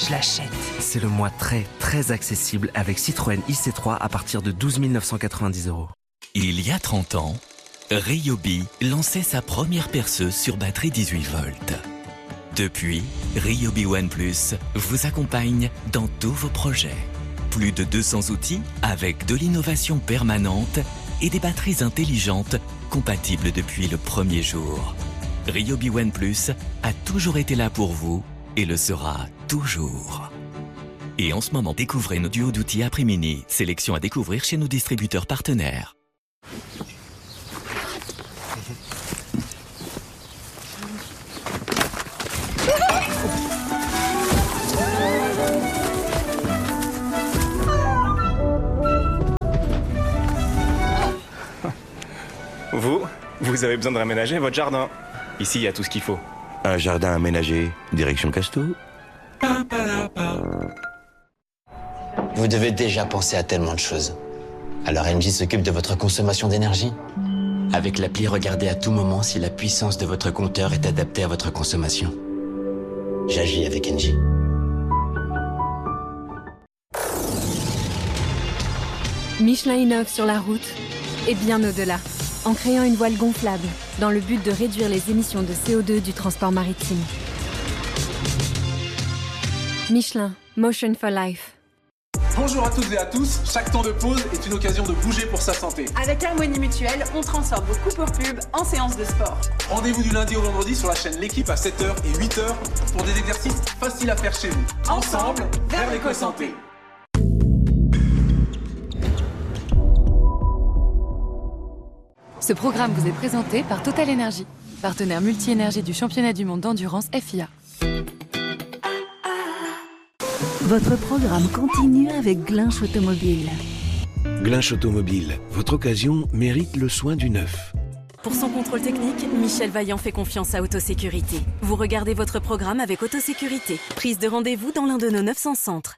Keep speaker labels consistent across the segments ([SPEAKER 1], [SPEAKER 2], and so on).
[SPEAKER 1] je l'achète.
[SPEAKER 2] C'est le mois très accessible avec Citroën IC3 à partir de 12 990 €.
[SPEAKER 3] Il y a 30 ans, Ryobi lançait sa première perceuse sur batterie 18 volts. Depuis, Ryobi One Plus vous accompagne dans tous vos projets. Plus de 200 outils avec de l'innovation permanente et des batteries intelligentes compatibles depuis le premier jour. Ryobi One Plus a toujours été là pour vous et le sera toujours. Et en ce moment, découvrez nos duos d'outils Après-Mini, sélection à découvrir chez nos distributeurs partenaires.
[SPEAKER 4] Vous avez besoin de réaménager votre jardin. Ici, il y a tout ce qu'il faut.
[SPEAKER 5] Un jardin aménagé, direction Casto.
[SPEAKER 6] Vous devez déjà penser à tellement de choses. Alors Engie s'occupe de votre consommation d'énergie. Avec l'appli, regardez à tout moment si la puissance de votre compteur est adaptée à votre consommation. J'agis avec Engie.
[SPEAKER 7] Michelin innove sur la route et bien au-delà, en créant une voile gonflable dans le but de réduire les émissions de CO2 du transport maritime. Michelin, Motion for Life.
[SPEAKER 8] Bonjour à toutes et à tous, chaque temps de pause est une occasion de bouger pour sa santé.
[SPEAKER 9] Avec Harmonie Mutuelle, on transforme vos coupures pub en séances de sport.
[SPEAKER 8] Rendez-vous du lundi au vendredi sur la chaîne L'équipe à 7h et 8h pour des exercices faciles à faire chez vous. Ensemble, vers l'éco-santé.
[SPEAKER 10] Ce programme vous est présenté par Total Energy, partenaire multi-énergie du championnat du monde d'endurance FIA.
[SPEAKER 11] Votre programme continue avec Glinch Automobile.
[SPEAKER 12] Glinch Automobile, votre occasion mérite le soin du neuf.
[SPEAKER 13] Pour son contrôle technique, Michel Vaillant fait confiance à Autosécurité. Vous regardez votre programme avec Autosécurité. Prise de rendez-vous dans l'un de nos 900 centres.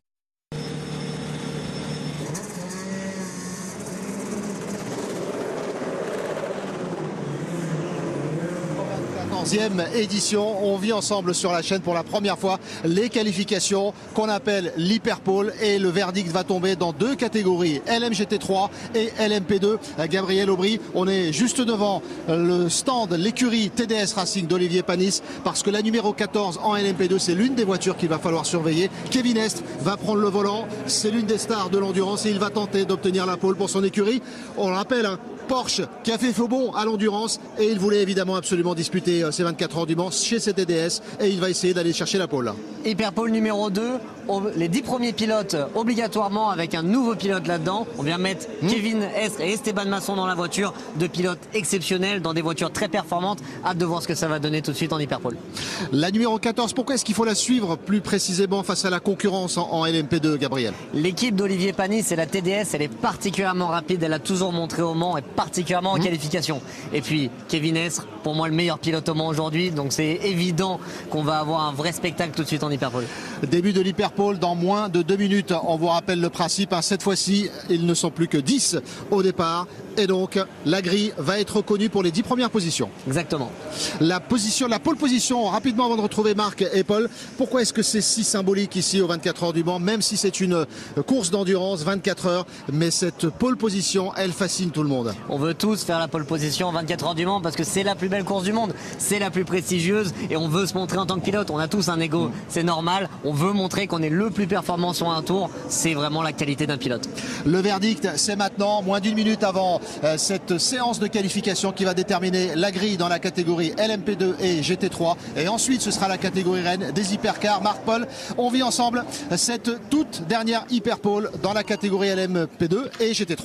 [SPEAKER 14] Édition, on vit ensemble sur la chaîne pour la première fois les qualifications qu'on appelle l'Hyperpole et le verdict va tomber dans deux catégories, LMGT3 et LMP2. Gabriel Aubry, on est juste devant le stand, l'écurie TDS Racing d'Olivier Panis parce que la numéro 14 en LMP2 c'est l'une des voitures qu'il va falloir surveiller. Kevin Estre va prendre le volant, c'est l'une des stars de l'endurance et il va tenter d'obtenir la pole pour son écurie. On le rappelle, Porsche qui a fait faux bond à l'endurance et il voulait évidemment absolument disputer ces 24 heures du Mans chez ses TDS et il va essayer d'aller chercher la pole.
[SPEAKER 15] Hyperpole numéro 2, les 10 premiers pilotes obligatoirement avec un nouveau pilote là-dedans. On vient mettre Kevin Estre et Esteban Masson dans la voiture, deux pilotes exceptionnels dans des voitures très performantes. Hâte de voir ce que ça va donner tout de suite en Hyperpole.
[SPEAKER 14] La numéro 14, pourquoi est-ce qu'il faut la suivre plus précisément face à la concurrence en LMP2, Gabriel?
[SPEAKER 15] L'équipe d'Olivier Panis et la TDS, elle est particulièrement rapide, elle a toujours montré au Mans et particulièrement en qualification. Et puis Kevin Estre, pour moi le meilleur pilote au Mans aujourd'hui, donc c'est évident qu'on va avoir un vrai spectacle tout de suite en Hyperpole.
[SPEAKER 14] Début de l'Hyperpole dans moins de 2 minutes. On vous rappelle le principe, cette fois-ci ils ne sont plus que 10 au départ et donc la grille va être reconnue pour les 10 premières positions.
[SPEAKER 15] Exactement.
[SPEAKER 14] La pole position, rapidement avant de retrouver Marc et Paul, pourquoi est-ce que c'est si symbolique ici aux 24 heures du Mans, même si c'est une course d'endurance 24 heures, mais cette pole position elle fascine tout le monde.
[SPEAKER 15] On veut tous faire la pole position 24 heures du Mans parce que c'est la plus belle course du monde, c'est la plus prestigieuse et on veut se montrer en tant que pilote. On a tous un ego, c'est normal, on veut montrer qu'on est le plus performant sur un tour, c'est vraiment la qualité d'un pilote.
[SPEAKER 14] Le verdict c'est maintenant, moins d'une minute avant cette séance de qualification qui va déterminer la grille dans la catégorie LMP2 et GT3 et ensuite ce sera la catégorie reine des hypercars. Marc-Paul, on vit ensemble cette toute dernière Hyperpole dans la catégorie LMP2 et GT3.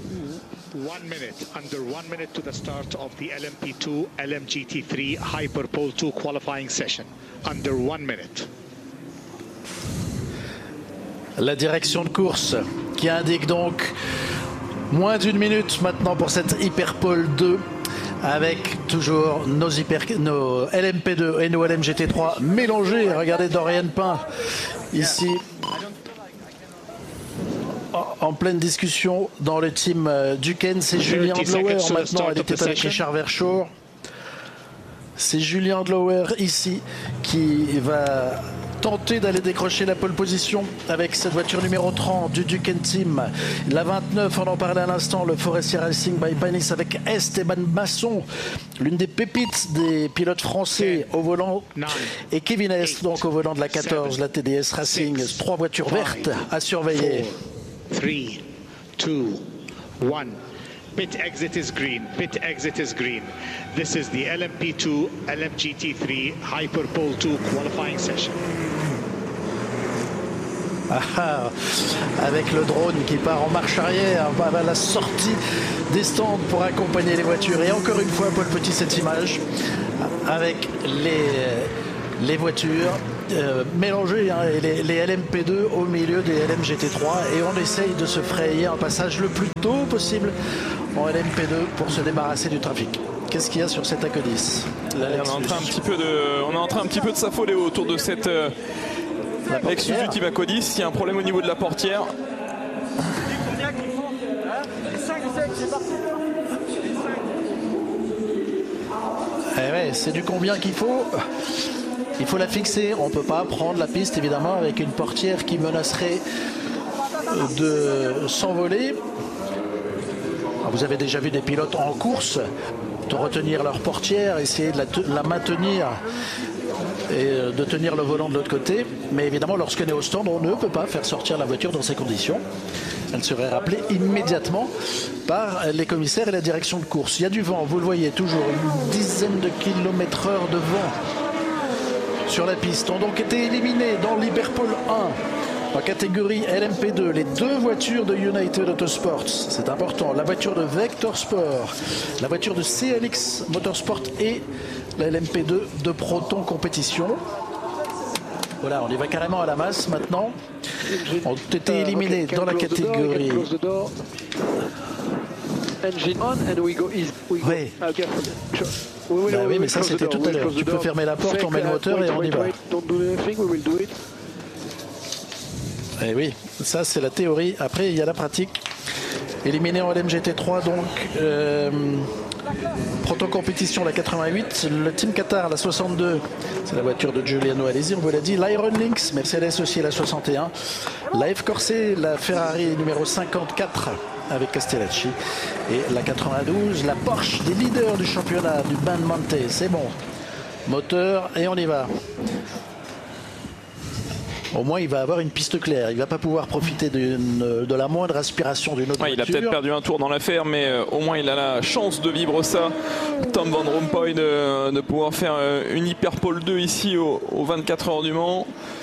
[SPEAKER 16] 1 minute, under 1 minute to the start of the LMP2 LMGT3 Hyperpole 2 qualifying session. Under 1 minute.
[SPEAKER 17] La direction de course qui indique donc moins d'une minute maintenant pour cette Hyperpole 2 avec toujours nos LMP2 et nos LMGT3 mélangés. Regardez Dorian Pain ici en pleine discussion dans le team Duquesne. C'est Julien Dlower maintenant, elle était avec Richard Verschoor. C'est Julien Dlower ici qui va tenter d'aller décrocher la pole position avec cette voiture numéro 30 du Duquesne Team. La 29, on en parlait à l'instant, le Forestier Racing by Panis avec Esteban Masson, l'une des pépites des pilotes français au volant, et Kevin S donc au volant de la 14, la TDS Racing. 3 voitures vertes à surveiller.
[SPEAKER 16] 3, 2, 1. Pit exit is green. Pit exit is green. This is the LMP2, LMGT3 Hyperpole 2 qualifying session.
[SPEAKER 17] Avec le drone qui part en marche arrière à la sortie des stands pour accompagner les voitures. Et encore une fois, Paul Petit, cette image avec les voitures mélangées, hein, et les LMP2 au milieu des LMGT3, et on essaye de se frayer un passage le plus tôt possible en LMP2 pour se débarrasser du trafic. Qu'est-ce qu'il y a sur cette Acodis?
[SPEAKER 1] On est en train un petit peu de s'affoler autour de cette Isuzu Team Acodis. Il y a un problème au niveau de la portière.
[SPEAKER 17] Eh ouais, c'est du combien qu'il faut. Il faut la fixer. On ne peut pas prendre la piste évidemment avec une portière qui menacerait de s'envoler. Vous avez déjà vu des pilotes en course de retenir leur portière, essayer de la maintenir et de tenir le volant de l'autre côté. Mais évidemment, lorsqu'on est au stand, on ne peut pas faire sortir la voiture dans ces conditions. Elle serait rappelée immédiatement par les commissaires et la direction de course. Il y a du vent, vous le voyez, toujours une dizaine de km/h de vent sur la piste. Ont donc été éliminés dans l'Hyperpole 1. En catégorie LMP2, les 2 voitures de United Autosports, c'est important, la voiture de Vector Sport, la voiture de CLX Motorsport et la LMP2 de Proton Compétition. Voilà, on y va carrément à la masse maintenant. On a été éliminés dans la catégorie. Oui. Bah oui, mais ça c'était tout à l'heure. Tu peux fermer la porte, on met le moteur et on y va. Eh oui, ça c'est la théorie. Après, il y a la pratique. Éliminé en LMGT3, donc Proton Compétition, la 88. Le Team Qatar, la 62. C'est la voiture de Giuliano Alesi, on vous l'a dit. L'Iron Lynx, Mercedes aussi, la 61. La F Corse, la Ferrari numéro 54 avec Castellacci. Et la 92, la Porsche des leaders du championnat du Ban Monte. C'est bon. Moteur et on y va. Au moins, il va avoir une piste claire. Il ne va pas pouvoir profiter de la moindre aspiration d'une autre voiture.
[SPEAKER 1] Il a peut-être perdu un tour dans l'affaire, mais au moins, il a la chance de vivre ça. Tom Van Rompuy de pouvoir faire une Hyperpole 2 ici aux 24 heures du Mans.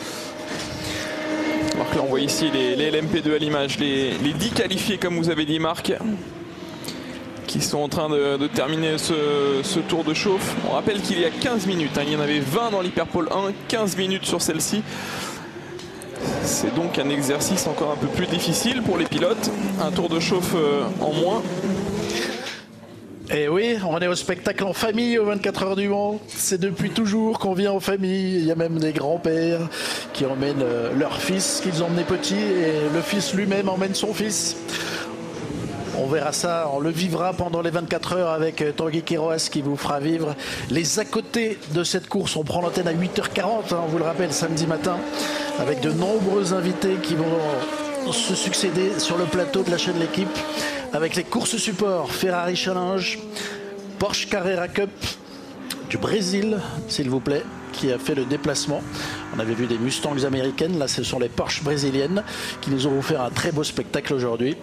[SPEAKER 1] Alors que là, on voit ici les LMP2 à l'image, les 10 qualifiés, comme vous avez dit, Marc, qui sont en train de terminer ce tour de chauffe. On rappelle qu'il y a 15 minutes. Il y en avait 20 dans l'Hyperpole 1, 15 minutes sur celle-ci. C'est donc un exercice encore un peu plus difficile pour les pilotes. Un tour de chauffe en moins.
[SPEAKER 17] Et oui, on est au spectacle en famille aux 24 heures du Mans. C'est depuis toujours qu'on vient en famille. Il y a même des grands-pères qui emmènent leur fils qu'ils ont emmené petit, et le fils lui-même emmène son fils. On verra ça, on le vivra pendant les 24 heures avec Tanguy Quiroz qui vous fera vivre les à côté de cette course. On prend l'antenne à 8h40, on vous le rappelle, samedi matin, avec de nombreux invités qui vont se succéder sur le plateau de la chaîne L'Équipe, avec les courses support Ferrari Challenge, Porsche Carrera Cup du Brésil, s'il vous plaît, qui a fait le déplacement. On avait vu des Mustangs américaines, là ce sont les Porsche brésiliennes qui nous ont offert un très beau spectacle aujourd'hui.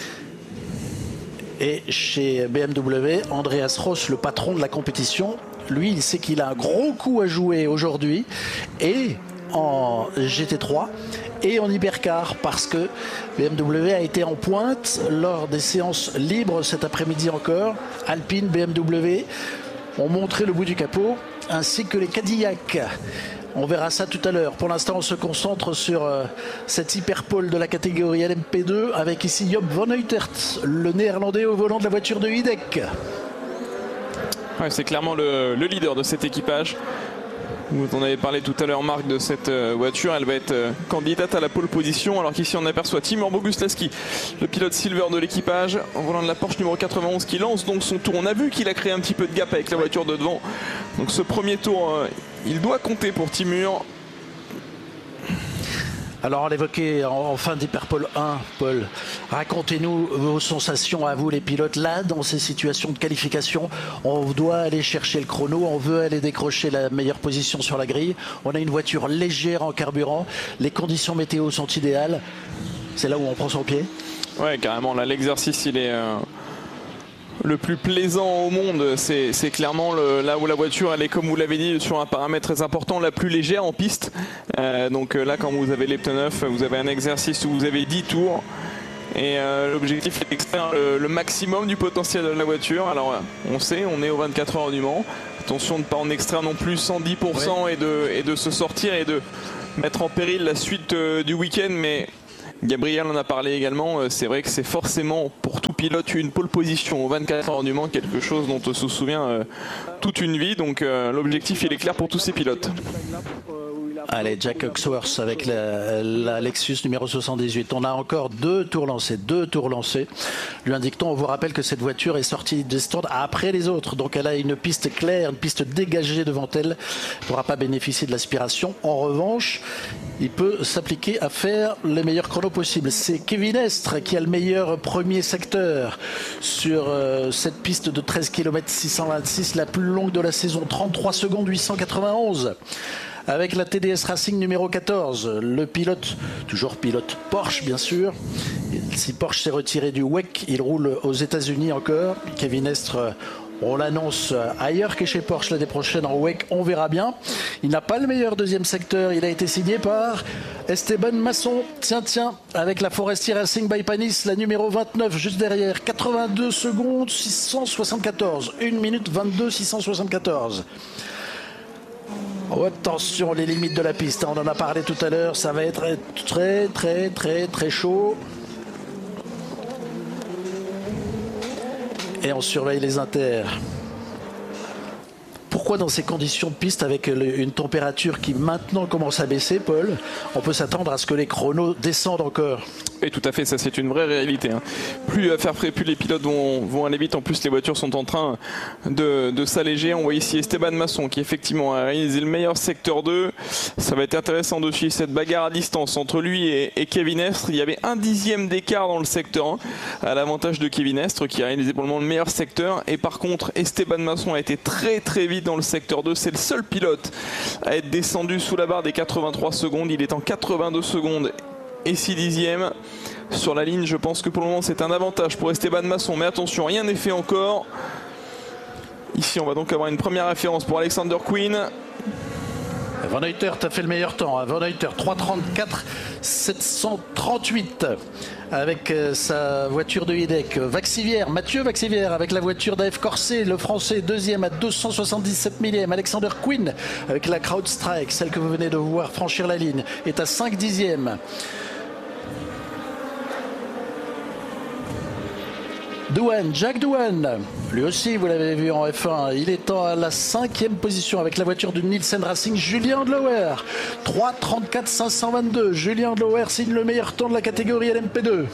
[SPEAKER 17] Et chez BMW, Andreas Ross, le patron de la compétition, lui, il sait qu'il a un gros coup à jouer aujourd'hui, et en GT3 et en hypercar, parce que BMW a été en pointe lors des séances libres cet après-midi encore. Alpine, BMW ont montré le bout du capot, ainsi que les Cadillac. On verra ça tout à l'heure. Pour l'instant, on se concentre sur cette hyperpole de la catégorie LMP2 avec ici Job van Uitert, le néerlandais au volant de la voiture de Hidek.
[SPEAKER 1] Ouais, c'est clairement le leader de cet équipage. Vous en avez parlé tout à l'heure, Marc, de cette voiture. Elle va être candidate à la pole position, alors qu'ici on aperçoit Timur Boguslaski, le pilote silver de l'équipage, en volant de la Porsche numéro 91, qui lance donc son tour. On a vu qu'il a créé un petit peu de gap avec la voiture de devant. Donc ce premier tour, il doit compter pour Timur.
[SPEAKER 17] Alors on l'évoquait en fin d'Hyperpole 1, Paul. Racontez-nous vos sensations à vous les pilotes. Là, dans ces situations de qualification, on doit aller chercher le chrono, on veut aller décrocher la meilleure position sur la grille. On a une voiture légère en carburant, les conditions météo sont idéales. C'est là où on prend son pied.
[SPEAKER 1] Ouais, carrément. Là, l'exercice, il est le plus plaisant au monde. C'est clairement là où la voiture, elle est, comme vous l'avez dit, sur un paramètre très important, la plus légère en piste. Donc là, quand vous avez les pneus neufs, vous avez un exercice où vous avez 10 tours. Et l'objectif est d'extraire le maximum du potentiel de la voiture. Alors, on sait, on est aux 24 heures du Mans. Attention de ne pas en extraire non plus 110% ouais. et de se sortir et de mettre en péril la suite du week-end. Mais Gabriel en a parlé également, c'est vrai que c'est forcément pour tout pilote une pole position aux 24 heures du Mans, quelque chose dont on se souvient toute une vie, donc l'objectif il est clair pour tous ces pilotes.
[SPEAKER 17] Allez, Jack Hawksworth avec la Lexus numéro 78. On a encore deux tours lancés. Lui indique-t-on, on vous rappelle que cette voiture est sortie des stands après les autres. Donc elle a une piste claire, une piste dégagée devant elle. Elle ne pourra pas bénéficier de l'aspiration. En revanche, il peut s'appliquer à faire les meilleurs chronos possibles. C'est Kevin Estre qui a le meilleur premier secteur sur cette piste de 13 km 626, la plus longue de la saison, 33 secondes 891. Avec la TDS Racing numéro 14, le pilote, toujours pilote Porsche bien sûr. Si Porsche s'est retiré du WEC, il roule aux États-Unis encore. Kevin Estre, on l'annonce ailleurs que chez Porsche l'année prochaine en WEC, on verra bien. Il n'a pas le meilleur deuxième secteur, il a été signé par Esteban Masson. Tiens, avec la Forestier Racing by Panis, la numéro 29 juste derrière, 82 secondes 674, 1 minute 22 674. Oh, attention, les limites de la piste, on en a parlé tout à l'heure, ça va être très chaud. Et on surveille les inters. Pourquoi dans ces conditions de piste, avec une température qui maintenant commence à baisser, Paul, on peut s'attendre à ce que les chronos descendent encore?
[SPEAKER 1] Et tout à fait, ça c'est une vraie réalité. Plus les pilotes vont aller vite. En plus, les voitures sont en train de s'alléger. On voit ici Esteban Masson qui effectivement a réalisé le meilleur secteur 2. Ça va être intéressant de suivre cette bagarre à distance entre lui et Kevin Estre. Il y avait 1/10 d'écart dans le secteur 1 à l'avantage de Kevin Estre qui a réalisé pour le moment le meilleur secteur. Et par contre, Esteban Masson a été très vite dans le secteur 2. C'est le seul pilote à être descendu sous la barre des 83 secondes. Il est en 82 secondes et 6/10 sur la ligne. Je pense que pour le moment c'est un avantage pour Esteban Masson, mais attention, rien n'est fait encore. Ici on va donc avoir une première référence pour Alexander Quinn.
[SPEAKER 17] Van Heutert a fait le meilleur temps, Van Heutert 3:34 738 avec sa voiture de Hidek. Mathieu Vaxivière avec la voiture d'AF Corset, le français deuxième à 277 millième. Alexander Quinn avec la CrowdStrike, celle que vous venez de voir franchir la ligne, est à 5/10. Jack Doohan, lui aussi vous l'avez vu en F1, il est à la 5e position avec la voiture du Nielsen Racing. Julien Andlauer, 3:34 522. Julien Andlauer signe le meilleur temps de la catégorie LMP2.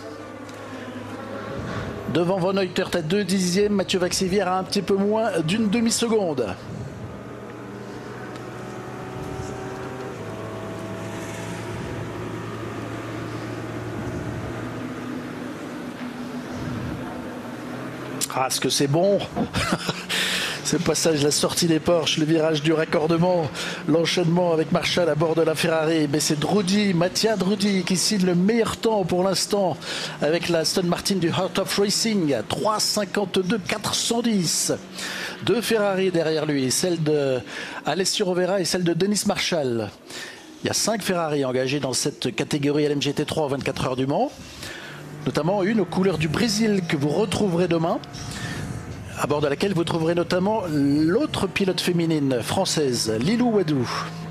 [SPEAKER 17] Devant Van Heutert à 2/10, Mathieu Vaxivière a un petit peu moins d'une demi-seconde. Ah, est-ce que c'est bon? Ce passage, la sortie des Porsche, le virage du raccordement, l'enchaînement avec Marshall à bord de la Ferrari. Mais c'est Mattia Drudi qui signe le meilleur temps pour l'instant avec la Aston Martin du Heart of Racing, 3:52 410. Deux Ferrari derrière lui, celle de Alessio Rovera et celle de Dennis Marshall. Il y a 5 Ferrari engagés dans cette catégorie LMGT3 aux 24 heures du Mans. Notamment une aux couleurs du Brésil que vous retrouverez demain, à bord de laquelle vous trouverez notamment l'autre pilote féminine française, Lilou Wadou.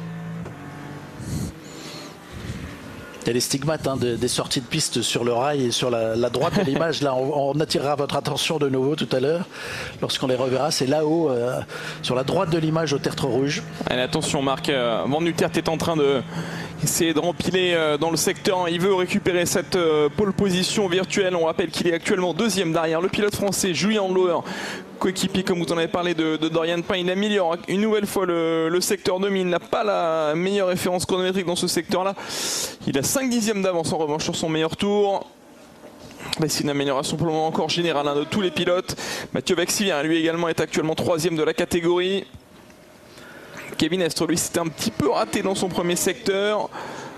[SPEAKER 17] Il y a les stigmates des sorties de piste sur le rail et sur la droite de l'image. Là, on attirera votre attention de nouveau tout à l'heure lorsqu'on les reverra. C'est là-haut, sur la droite de l'image au tertre rouge.
[SPEAKER 1] Allez, attention Marc, Van Heutert est en train de essayer de rempiler dans le secteur. Il veut récupérer cette pole position virtuelle. On rappelle qu'il est actuellement deuxième derrière le pilote français Julien Andlauer, coéquipier, comme vous en avez parlé, de Dorian Pain. Il améliore une nouvelle fois le secteur 2000. Il n'a pas la meilleure référence chronométrique dans ce secteur-là. Il a 5 dixièmes d'avance en revanche sur son meilleur tour. C'est une amélioration pour le moment encore générale de tous les pilotes. Mathieu Vexilien, lui également, est actuellement troisième de la catégorie. Kevin Estre, lui, c'était un petit peu raté dans son premier secteur.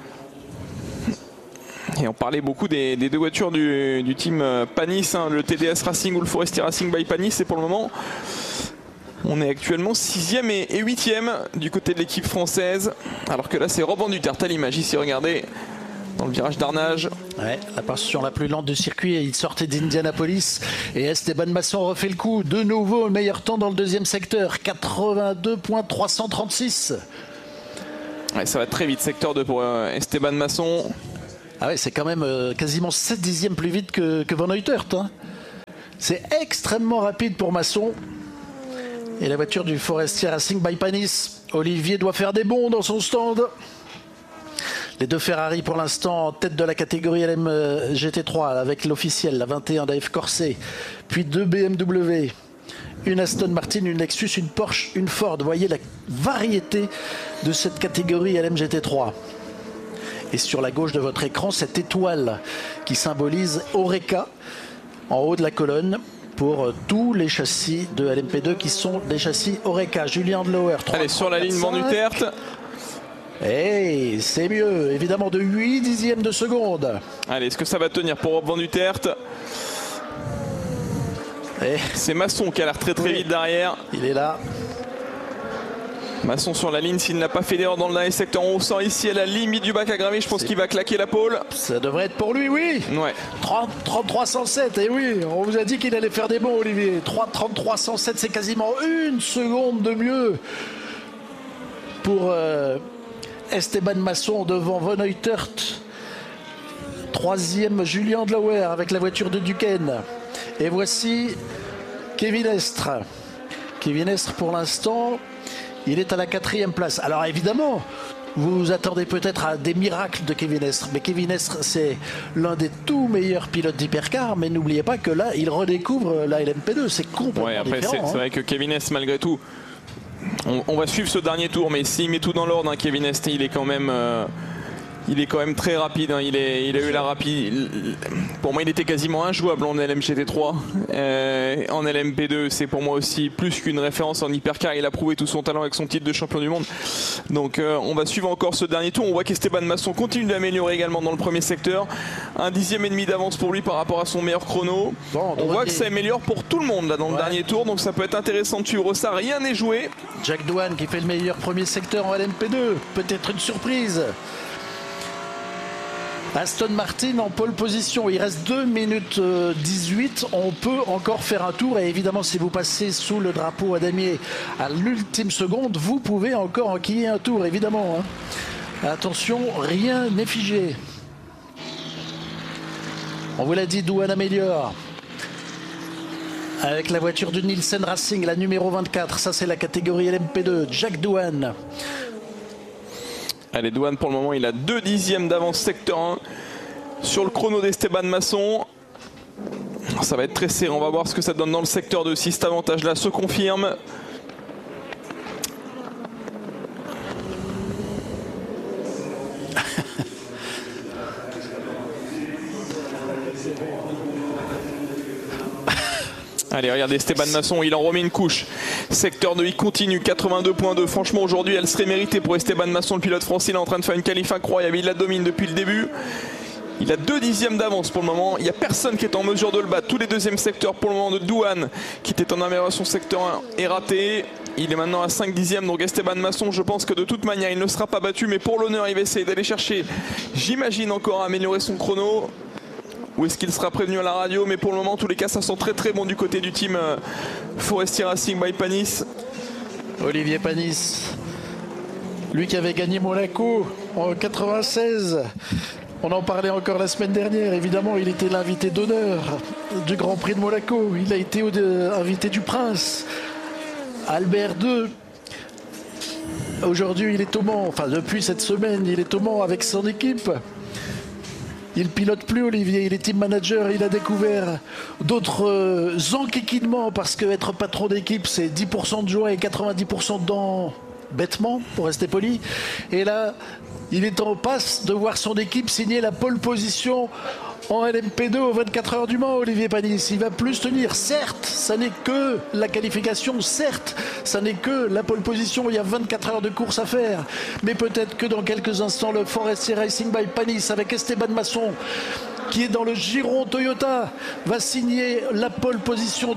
[SPEAKER 1] Et on parlait beaucoup des deux voitures du team Panis, le TDS Racing ou le Forestier Racing by Panis. Et pour le moment, on est actuellement 6e et 8e du côté de l'équipe française. Alors que là, c'est Rob Van Dutert à l'image. Ici, regardez, dans le virage d'Arnage. Ouais, la portion la plus lente du circuit. Il sortait d'Indianapolis. Et Esteban Masson refait le coup. De nouveau, le meilleur temps dans le deuxième secteur. 82.336. Ouais, ça va très vite, secteur 2 pour Esteban Masson. Ah ouais, c'est quand même quasiment 7 dixièmes plus vite que Van Uitert. C'est extrêmement rapide pour Masson. Et la voiture du Forestier Racing by Panis. Olivier doit faire des bonds dans son stand. Les deux Ferrari pour l'instant en tête de la catégorie LM GT3 avec l'officiel, la 21 d'AF Corset. Puis deux BMW, une Aston Martin, une Lexus, une Porsche, une Ford. Vous voyez la variété de cette catégorie LM GT3. Et sur la gauche de votre écran, cette étoile qui symbolise Oreca en haut de la colonne pour tous les châssis de LMP2 qui sont des châssis Oreca. Julien Andlauer. Allez, sur la ligne Van Dutert. Et c'est mieux, évidemment, de 8 dixièmes de seconde. Allez, est-ce que ça va tenir pour Rob Van Dutert? C'est Masson qui a l'air très vite derrière. Il est là. Masson sur la ligne, s'il n'a pas fait d'erreur dans le dernier secteur, on sent ici à la limite du bac à graver. Je pense qu'il va claquer la pole. Ça devrait être pour lui, oui. Ouais. 3307, et oui, on vous a dit qu'il allait faire des bons, Olivier. 3307, c'est quasiment une seconde de mieux pour Esteban Masson devant Van Uitert. Troisième, Julien Andlauer avec la voiture de Duquesne. Et voici Kevin Estre. Kevin Estre, pour l'instant, il est à la 4e place. Alors évidemment, vous vous attendez peut-être à des miracles de Kevin Estre. Mais Kevin Estre, c'est l'un des tout meilleurs pilotes d'hypercar. Mais n'oubliez pas que là, il redécouvre la LMP2. C'est complètement différent. C'est vrai que Kevin Estre, malgré tout, on va suivre ce dernier tour. Mais s'il met tout dans l'ordre, Kevin Estre, il est quand même très rapide. Il a eu la rapide. Pour moi, il était quasiment injouable en LMGT3. En LMP2, c'est pour moi aussi plus qu'une référence en hypercar. Il a prouvé tout son talent avec son titre de champion du monde. Donc, on va suivre encore ce dernier tour. On voit qu'Esteban Masson continue d'améliorer également dans le premier secteur. 1,5 dixième d'avance pour lui par rapport à son meilleur chrono. Bon, on voit que ça améliore pour tout le monde là dans le dernier tour. Donc, ça peut être intéressant de suivre ça. Rien n'est joué. Jack Doohan qui fait le meilleur premier secteur en LMP2. Peut-être une surprise. Aston Martin en pole position, il reste 2 minutes 18, on peut encore faire un tour et évidemment si vous passez sous le drapeau à damier à l'ultime seconde, vous pouvez encore enquiller un tour évidemment. Attention, rien n'est figé. On vous l'a dit, Doohan améliore. Avec la voiture du Nielsen Racing, la numéro 24, ça c'est la catégorie LMP2, Jack Doohan. Allez, Doohan pour le moment il a 2 dixièmes d'avance secteur 1 sur le chrono d'Esteban Masson. Ça va être très serré, on va voir ce que ça donne dans le secteur 2 si cet avantage là se confirme. Allez, regardez Esteban Masson, il en remet une couche. Secteur 2, il continue, 82.2. Franchement, aujourd'hui, elle serait méritée pour Esteban Masson, le pilote français. Il est en train de faire une qualif incroyable. Il la domine depuis le début. Il a 2 dixièmes d'avance pour le moment. Il n'y a personne qui est en mesure de le battre. Tous les deuxièmes secteurs pour le moment de Doohan, qui était en amélioration secteur 1, est raté. Il est maintenant à 5 dixièmes. Donc Esteban Masson, je pense que de toute manière, il ne sera pas battu. Mais pour l'honneur, il va essayer d'aller chercher, j'imagine, encore à améliorer son chrono. Ou est-ce qu'il sera prévenu à la radio? Mais pour le moment, en tous les cas, ça sent très bon du côté du team Forestier Racing by Panis. Olivier Panis, lui qui avait gagné Monaco en 96. On en parlait encore la semaine dernière. Évidemment, il était l'invité d'honneur du Grand Prix de Monaco. Il a été invité du Prince. Albert II.
[SPEAKER 17] aujourd'hui, il est au Mans. Enfin, depuis cette semaine, il est au Mans avec son équipe. Il pilote plus, Olivier, il est team manager, il a découvert d'autres enquiquinements parce qu'être patron d'équipe, c'est 10% de joie et 90% de dents, bêtement, pour rester poli. Et là, il est en passe de voir son équipe signer la pole position en LMP2 aux 24 heures du Mans, Olivier Panis. Il va plus tenir. Certes, ça n'est que la qualification. Certes, ça n'est que la pole position. Il y a 24 heures de course à faire. Mais peut-être que dans quelques instants, le Forestier Racing by Panis avec Esteban Masson, qui est dans le giron Toyota, va signer la pole position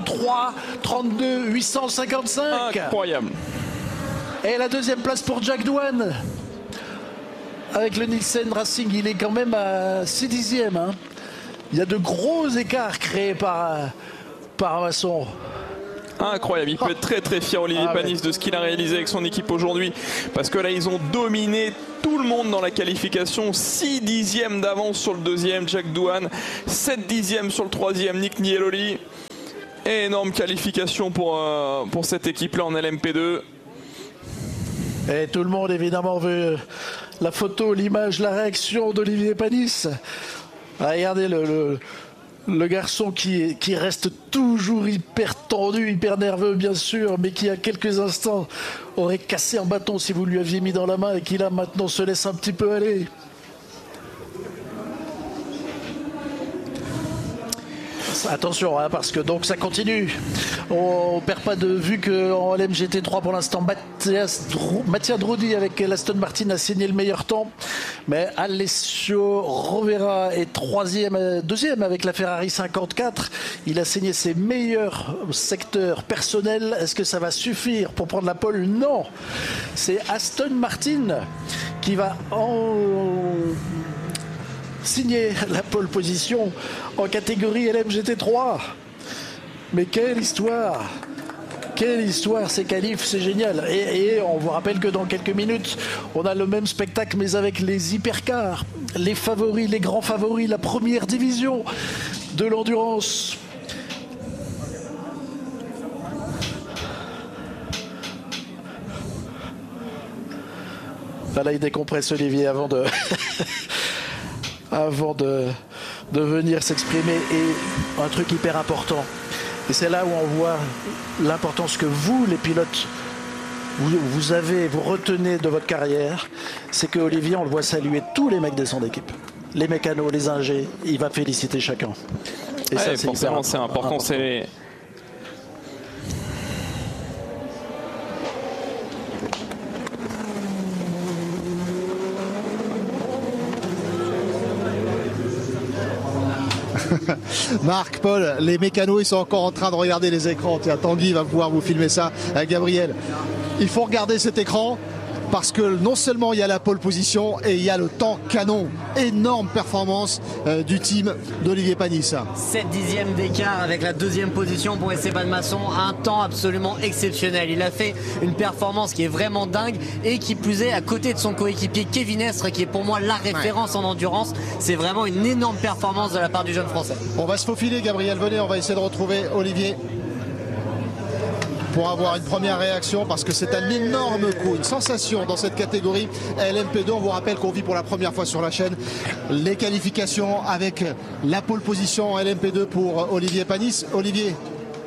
[SPEAKER 17] 3:32.855.
[SPEAKER 1] Incroyable.
[SPEAKER 17] Et la deuxième place pour Jack Doohan. Avec le Nielsen Racing, il est quand même à 6 dixièmes. Hein. Il y a de gros écarts créés par Masson.
[SPEAKER 1] Incroyable, il peut être très très fier Olivier Panis de ce qu'il a réalisé avec son équipe aujourd'hui, parce que là ils ont dominé tout le monde dans la qualification. 6 dixièmes d'avance sur le deuxième Jack Doohan, 7 dixièmes sur le troisième Nick Nieloli. Énorme qualification pour cette équipe là en LMP2.
[SPEAKER 17] Et tout le monde évidemment veut la photo, l'image, la réaction d'Olivier Panis. Regardez le garçon qui reste toujours hyper tendu, hyper nerveux bien sûr, mais qui à quelques instants aurait cassé un bâton si vous lui aviez mis dans la main et qui là maintenant se laisse un petit peu aller. Attention, hein, parce que donc ça continue. On perd pas de vue qu'en LMGT3 pour l'instant, Mattia Drudi avec l'Aston Martin a signé le meilleur temps. Mais Alessio Rovera est deuxième avec la Ferrari 54. Il a signé ses meilleurs secteurs personnels. Est-ce que ça va suffire pour prendre la pole? Non. C'est Aston Martin qui va signer la pole position en catégorie LMGT3. Mais quelle histoire! Quelle histoire, ces qualifs, c'est génial. Et on vous rappelle que dans quelques minutes, on a le même spectacle, mais avec les hypercars, les favoris, les grands favoris, la première division de l'endurance. Là, il décompresse Olivier avant de venir s'exprimer. Et un truc hyper important, et c'est là où on voit l'importance que vous, les pilotes, vous retenez de votre carrière, c'est que Olivier, on le voit saluer tous les mecs de son équipe, les mécanos, les ingés, il va féliciter chacun. Et ça, c'est
[SPEAKER 1] forcément, c'est important. C'est
[SPEAKER 14] Marc, Paul, les mécanos ils sont encore en train de regarder les écrans. Tiens, Tanguy va pouvoir vous filmer ça. Gabriel, il faut regarder cet écran parce que non seulement il y a la pole position et il y a le temps canon. Énorme performance du team d'Olivier Panis.
[SPEAKER 15] 7 dixièmes d'écart avec la deuxième position pour Esteban Masson. Un temps absolument exceptionnel. Il a fait une performance qui est vraiment dingue et qui plus est à côté de son coéquipier Kevin Estre, qui est pour moi la référence en endurance. C'est vraiment une énorme performance de la part du jeune français.
[SPEAKER 14] On va se faufiler, Gabriel, venez, on va essayer de retrouver Olivier pour avoir une première réaction, parce que c'est un énorme coup, une sensation dans cette catégorie LMP2. On vous rappelle qu'on vit pour la première fois sur la chaîne les qualifications avec la pole position en LMP2 pour Olivier Panis. Olivier,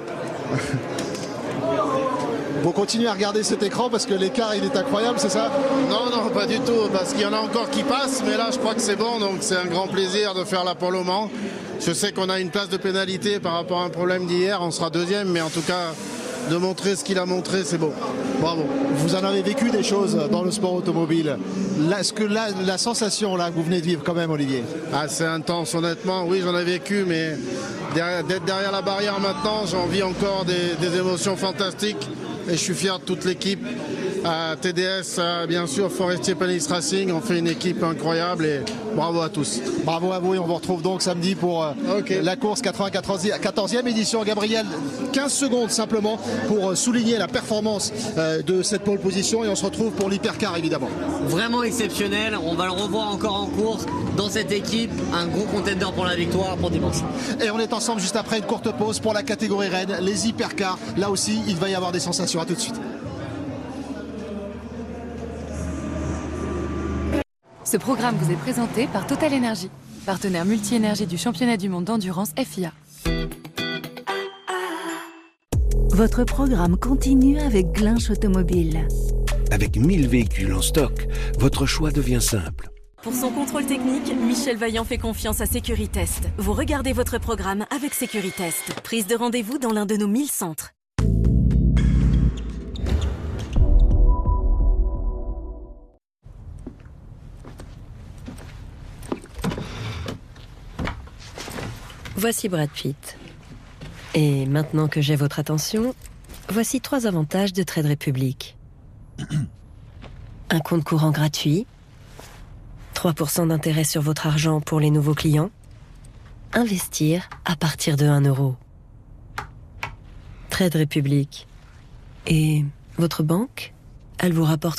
[SPEAKER 14] vous continuez à regarder cet écran parce que l'écart il est incroyable, c'est ça?
[SPEAKER 18] Non, pas du tout, parce qu'il y en a encore qui passent, mais là je crois que c'est bon, donc c'est un grand plaisir de faire la pole au Mans. Je sais qu'on a une place de pénalité par rapport à un problème d'hier, on sera deuxième, mais en tout cas de montrer ce qu'il a montré, c'est beau.
[SPEAKER 14] Bravo. Vous en avez vécu des choses dans le sport automobile. Est-ce que la sensation là que vous venez de vivre quand même, Olivier?
[SPEAKER 18] C'est intense, honnêtement. Oui, j'en ai vécu, mais d'être derrière la barrière maintenant, j'en vis encore des émotions fantastiques. Et je suis fier de toute l'équipe. TDS, bien sûr, Forestier Panis Racing, on fait une équipe incroyable et bravo à tous.
[SPEAKER 14] Bravo à vous, et on vous retrouve donc samedi pour la course 94e édition. Gabriel, 15 secondes simplement pour souligner la performance de cette pole position, et on se retrouve pour l'hypercar évidemment.
[SPEAKER 15] Vraiment exceptionnel, on va le revoir encore en course dans cette équipe, un gros contender pour la victoire pour dimanche.
[SPEAKER 14] Et on est ensemble juste après une courte pause pour la catégorie Rennes, les hypercars. Là aussi, il va y avoir des sensations. À tout de suite.
[SPEAKER 10] Ce programme vous est présenté par Total Energy, partenaire multi-énergie du championnat du monde d'endurance FIA.
[SPEAKER 11] Votre programme continue avec Glinch Automobile.
[SPEAKER 12] Avec 1000 véhicules en stock, votre choix devient simple.
[SPEAKER 13] Pour son contrôle technique, Michel Vaillant fait confiance à Sécuritest. Vous regardez votre programme avec Sécuritest. Prise de rendez-vous dans l'un de nos 1000 centres.
[SPEAKER 19] Voici Brad Pitt. Et maintenant que j'ai votre attention, voici 3 avantages de Trade Republic. Un compte courant gratuit, 3% d'intérêt sur votre argent pour les nouveaux clients, investir à partir de 1 euro. Trade Republic. Et votre banque, elle vous rapporte combien ?